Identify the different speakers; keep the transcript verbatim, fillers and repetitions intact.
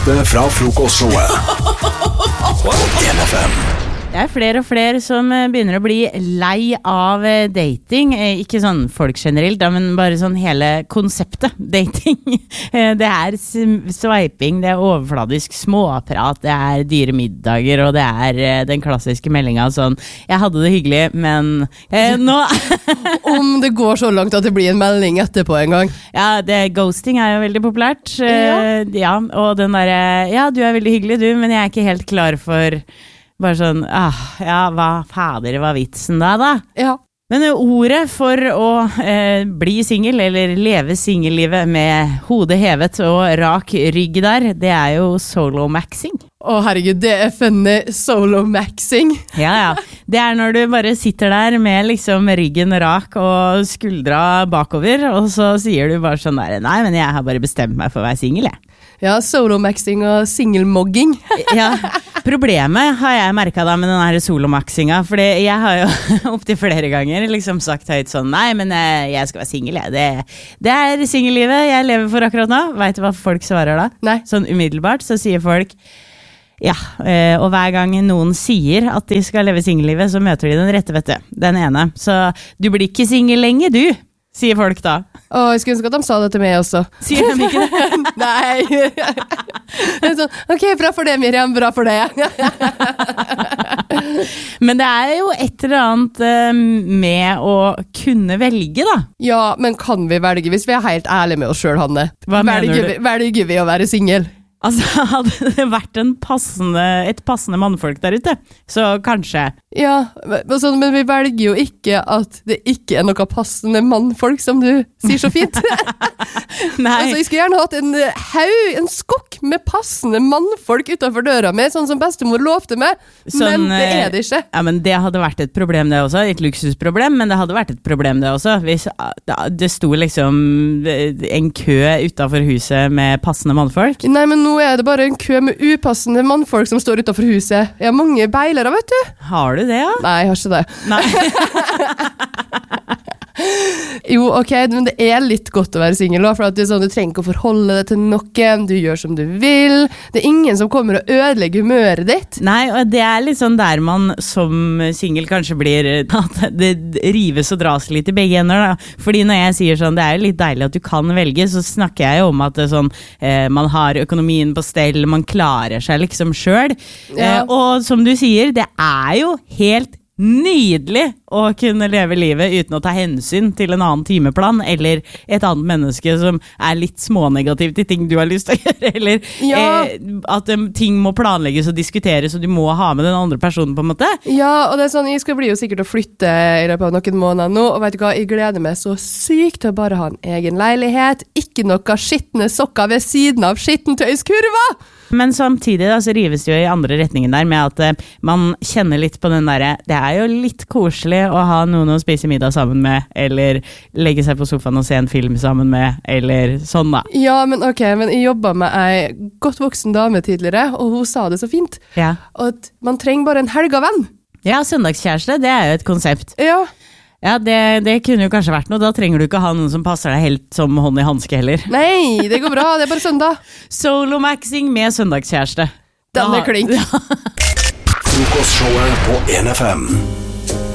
Speaker 1: Fra frokostshowet på N F M.
Speaker 2: Det er flere og flere som begynner å bli lei av dating. Ikke sånn folk generelt, men bare sånn hele konseptet dating. Det er swiping, det er overfladisk småprat, det er dyre middager, og det er den klassiske meldingen sånn, jeg hadde det hyggelig, men eh, nå...
Speaker 3: Om det går så langt at det blir en melding etterpå en gang.
Speaker 2: Ja, det, ghosting er jo veldig populært. Ja. Ja, og den der, ja, du er veldig hyggelig du, men jeg er ikke helt klar for... Bare sånn, ah, ja, hva fader var vitsen da da?
Speaker 3: Ja.
Speaker 2: Men ordet for å eh, bli single, eller leve singellivet med hodet hevet og rak rygg der, det er jo solo-maxing.
Speaker 3: Å herregud, det er funny solo-maxing.
Speaker 2: Ja, ja. Det er når du bare sitter der med liksom ryggen rak og skuldra bakover, og så sier du bare sånn der, nei, men jeg har bare bestemt meg for å være single, jeg.
Speaker 3: Ja, solo-maxing og single-mogging.
Speaker 2: Ja, problemet har jeg merket da med den her solo-maxinga, fordi jeg har jo opptil flere ganger liksom sagt høyt sånn, nei, men jeg skal være single, jeg. Det, det er singellivet jeg lever for akkurat nå. Vet du hva folk svarer da?
Speaker 3: Nei.
Speaker 2: Sånn umiddelbart så sier folk, ja, og hver gang noen sier at de skal leve singellivet, så møter de den rette, vet du, den ene. Så du blir ikke single lenge, du, sier folk da.
Speaker 3: Åh, jeg skulle ønske at de sa det til meg også.
Speaker 2: Sier de ikke det?
Speaker 3: Nei. Det er sånn, ok, bra for det, Miriam, bra for det.
Speaker 2: Men det er jo et eller annet uh, med å kunne velge, da.
Speaker 3: Ja, men kan vi velge, hvis vi er helt ærlige med oss selv, Hanne?
Speaker 2: Hva
Speaker 3: velger
Speaker 2: mener du?
Speaker 3: Vi, velger vi å være single?
Speaker 2: Altså, hadde det vært en passende, et passende mannfolk der ute, så kanskje.
Speaker 3: Ja, men, sånn, men vi velger jo ikke at det ikke er noe passende mannfolk, som du sier så fint.
Speaker 2: Nei.
Speaker 3: Altså, jeg skulle gjerne hatt en haug, en skokk med passende mannfolk utenfor døra med, sånn som bestemor lovte meg, sånn, men det er det ikke.
Speaker 2: Ja, men det hadde vært et problem det også, et luksusproblem, men det hadde vært et problem det også, hvis det sto liksom en kø utenfor huset med passende mannfolk.
Speaker 3: Nei, men nå er det bare en kø med upassende mannfolk som står utenfor huset. Jeg har mange beilere, vet du.
Speaker 2: Har du det, ja?
Speaker 3: Nei, jeg har ikke det.
Speaker 2: Nei.
Speaker 3: Jo, ok, men det er litt godt å være single, for at det er sånn, du trenger ikke å forholde deg til noen, du gjør som du vil, det er ingen som kommer og ødelegger humøret ditt.
Speaker 2: Nei, og det er litt sånn der man som single kanskje blir, at det rives og dras litt i begge ender da. Fordi når jeg sier sånn, det er jo litt deilig at du kan velge, så snakker jeg jo om at det er sånn, eh, man har økonomien på stell, man klarer seg liksom selv,
Speaker 3: ja.
Speaker 2: eh, og som du sier, det er jo helt nydelig å kunne leve livet uten å ta hensyn til en annen timeplan, eller et annet menneske som er litt smånegativ til ting du har lyst til å gjøre, eller
Speaker 3: ja.
Speaker 2: eh, at um, ting må planlegges og diskuteres, og du må ha med den andre personen på en måte.
Speaker 3: Ja, og det er sånn, jeg skal bli jo sikkert å flytte i løpet av noen måneder nå, og vet du hva, jeg gleder meg så sykt til å bare ha en egen leilighet, ikke noe skittende sokker ved siden av skittentøyskurva!
Speaker 2: Men samtidig da, så rives det jo i andre retningen der, med at uh, man kjenner litt på den der, det er jo litt koselig å ha noen å spise middag sammen med, eller legge seg på sofaen og se en film sammen med, eller sånn da.
Speaker 3: Ja, men ok, men jeg jobbet med en godt voksen dame tidligere, og hun sa det så fint.
Speaker 2: Ja.
Speaker 3: Og at man trenger bare en helgavenn.
Speaker 2: Ja, søndagskjæreste, det er jo et konsept.
Speaker 3: Ja.
Speaker 2: Ja, det, det kunne jo kanskje vært noe. Da trenger du ikke ha noen som passer deg helt som hånd i handske heller.
Speaker 3: Nei, det går bra, det er bare søndag.
Speaker 2: Solo-maxing med søndagskjæreste.
Speaker 3: Den er klink.
Speaker 1: Frokostshowet på N F M.